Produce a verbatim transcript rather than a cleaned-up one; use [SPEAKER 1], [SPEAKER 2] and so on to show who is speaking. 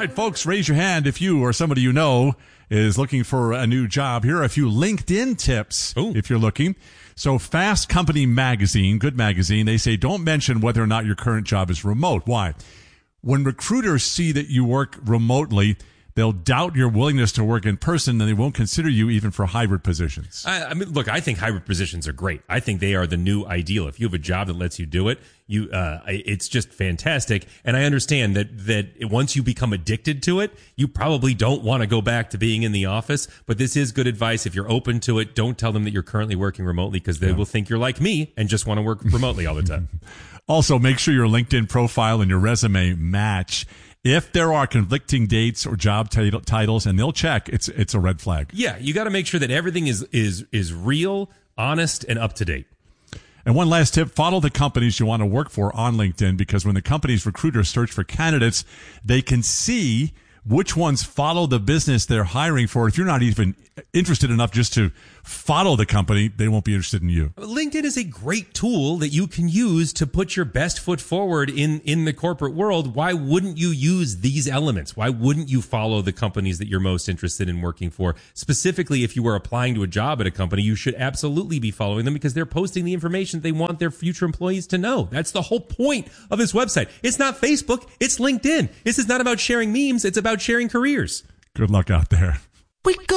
[SPEAKER 1] right, folks, raise your hand if you or somebody you know is looking for a new job. Here are a few LinkedIn tips Ooh. if you're looking. So Fast Company magazine, good magazine, they say don't mention whether or not your current job is remote. Why? When recruiters see that you work remotely, they'll doubt your willingness to work in person, and they won't consider you even for hybrid positions.
[SPEAKER 2] I, I mean, look, I think hybrid positions are great. I think they are the new ideal. If you have a job that lets you do it, you, uh, it's just fantastic. And I understand that that once you become addicted to it, you probably don't want to go back to being in the office. But this is good advice. If you're open to it, don't tell them that you're currently working remotely, because they yeah. will think you're like me and just want to work remotely all the time.
[SPEAKER 1] Also, make sure your LinkedIn profile and your resume match. If there are conflicting dates or job t- titles, and they'll check, it's it's a red flag.
[SPEAKER 2] Yeah, you got to make sure that everything is is is real, honest, and up to date.
[SPEAKER 1] And one last tip, follow the companies you want to work for on LinkedIn, because when the company's recruiters search for candidates, they can see which ones follow the business they're hiring for. If you're not even interested enough just to follow the company, they won't be interested in you.
[SPEAKER 2] LinkedIn is a great tool that you can use to put your best foot forward in, in the corporate world. Why wouldn't you use these elements? Why wouldn't you follow the companies that you're most interested in working for? Specifically, if you were applying to a job at a company, you should absolutely be following them, because they're posting the information they want their future employees to know. That's the whole point of this website. It's not Facebook, it's LinkedIn. This is not about sharing memes, it's about sharing careers.
[SPEAKER 1] Good luck out there.
[SPEAKER 3] We go